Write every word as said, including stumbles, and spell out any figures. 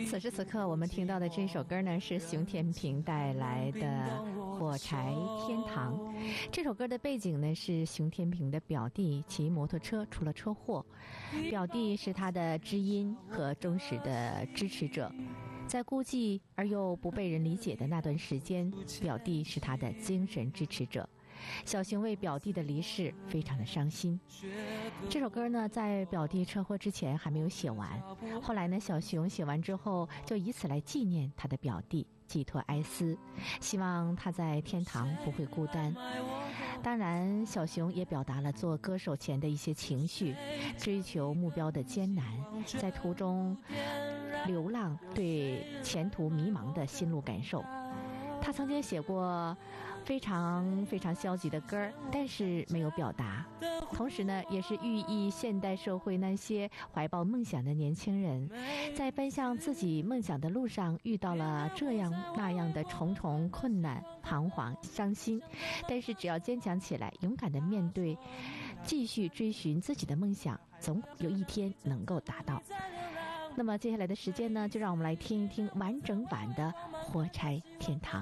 此时此刻我们听到的这首歌呢，是熊天平带来的《火柴天堂》。这首歌的背景呢，是熊天平的表弟骑摩托车出了车祸，表弟是他的知音和忠实的支持者，在孤寂而又不被人理解的那段时间，表弟是他的精神支持者。小熊为表弟的离世非常的伤心。这首歌呢，在表弟车祸之前还没有写完，后来呢，小熊写完之后，就以此来纪念他的表弟，寄托哀思，希望他在天堂不会孤单。当然，小熊也表达了做歌手前的一些情绪，追求目标的艰难，在途中流浪，对前途迷茫的心路感受。他曾经写过非常非常消极的歌，但是没有表达，同时呢，也是寓意现代社会那些怀抱梦想的年轻人，在奔向自己梦想的路上遇到了这样那样的重重困难，彷徨伤心，但是只要坚强起来，勇敢的面对，继续追寻自己的梦想，总有一天能够达到。那么接下来的时间呢，就让我们来听一听完整版的《火柴天堂》。